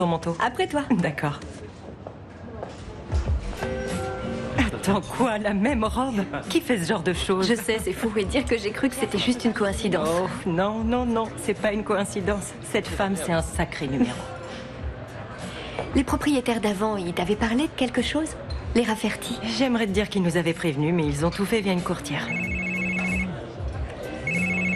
Ton manteau. Après toi. D'accord. Attends, quoi? La même robe? Qui fait ce genre de choses? Je sais, c'est fou. Et dire que j'ai cru que c'était juste une coïncidence. Oh, non, non, non. C'est pas une coïncidence. Cette femme, c'est un sacré numéro. Les propriétaires d'avant, ils t'avaient parlé de quelque chose? Les Rafferty? J'aimerais te dire qu'ils nous avaient prévenus, mais ils ont tout fait via une courtière.